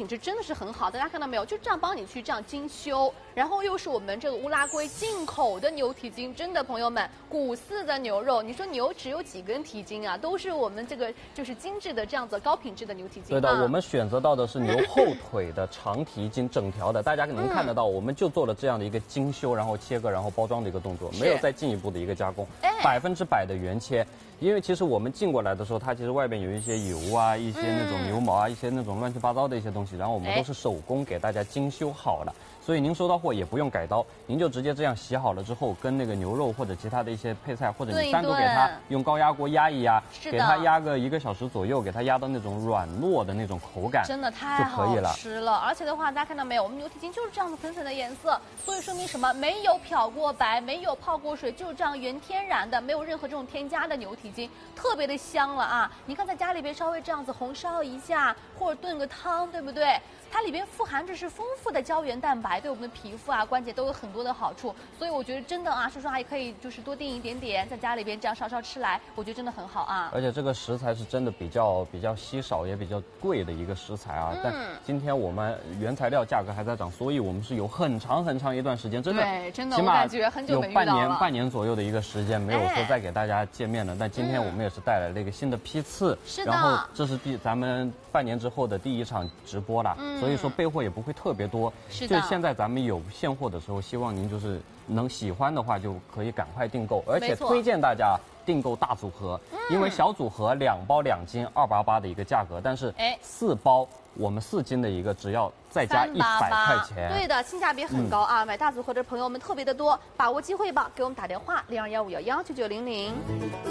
品质真的是很好，大家看到没有？就这样帮你去这样精修，然后又是我们这个乌拉圭进口的牛蹄筋，真的朋友们，骨饲的牛肉，你说牛只有几根蹄筋啊？都是我们这个就是精致的这样子高品质的牛蹄筋。 对的，我们选择到的是牛后腿的长蹄筋，整条的，大家能看得到，我们就做了这样的一个精修，然后切割，然后包装的一个动作，没有再进一步的一个加工，100%的原切。因为其实我们进过来的时候，它其实外边有一些油啊，一些那种牛毛啊，一些那种乱七八糟的一些东西，然后我们都是手工给大家精修好了。所以您收到货也不用改刀，您就直接这样洗好了之后，跟那个牛肉或者其他的一些配菜，或者你单独给它用高压锅压一压，给它压个1个小时左右，给它压到那种软糯的那种口感， 真的太好吃了。而且的话，大家看到没有，我们牛蹄筋就是这样子粉粉的颜色，所以说明什么？没有漂过白，没有泡过水，就是这样原天然的，没有任何这种添加的牛蹄筋，特别的香了啊！你看在家里边稍微这样子红烧一下，或者炖个汤，对不对？它里边富含着是丰富的胶原蛋白，对我们的皮肤啊、关节都有很多的好处。所以我觉得真的啊，叔叔阿姨可以就是多订一点点，在家里边这样烧吃来，我觉得真的很好啊。 而且这个食材是真的比较稀少，也比较贵的一个食材啊。但今天我们原材料价格还在涨，所以我们是有很长一段时间，真的， 我感觉很久没遇到了， 有半年左右的一个时间没有说再给大家见面了。但今天我们也是带来了一个新的批次，然后这是咱们半年之后的第一场直播了。所以说备货也不会特别多，就现在咱们有现货的时候，希望您就是能喜欢的话就可以赶快订购，而且推荐大家订购大组合，因为小组合2包2斤288的一个价格，但是4包我们4斤的一个只要再加100块钱。 对的，性价比很高啊！买大组合的朋友们特别的多，把握机会吧，给我们打电话0215119900。